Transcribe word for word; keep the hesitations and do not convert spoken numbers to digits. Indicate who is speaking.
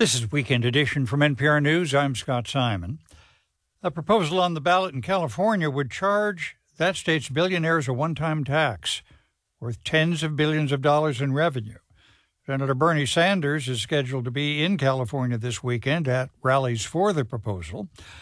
Speaker 1: This is Weekend Edition from N P R News. I'm Scott Simon. A proposal on the ballot in California would charge that state's billionaires a one-time tax worth tens of billions of dollars in revenue. Senator Bernie Sanders is scheduled to be in California this weekend at rallies for the proposal.